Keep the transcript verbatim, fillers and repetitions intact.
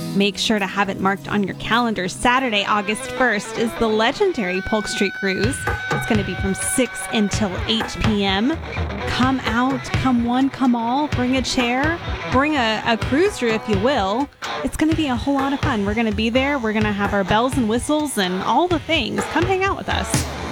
Make sure to have it marked on your calendar. Saturday, August first is the legendary Polk Street Cruise. It's going to be from six until eight p.m. Come out, come one, come all. Bring a chair, bring a, a cruiser if you will. It's going to be a whole lot of fun. We're going to be there. We're going to have our bells and whistles and all the things. Come hang out with us.